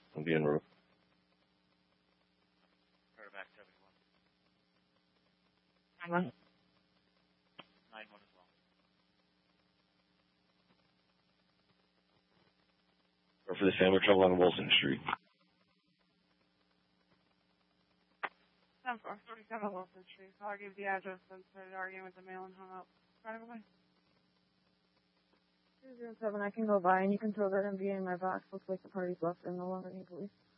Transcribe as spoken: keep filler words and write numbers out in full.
I'm being rude. Quarterback seventy-one. Hang on. nine one as well. Or for the family trouble on Wilson Street. ten four forty-seven Wilson Street. So I gave the address and started arguing with the mail and hung up. Right away. two zero seven, I can go by and you can throw that M V A in my box. Looks like the party's left and no longer need police.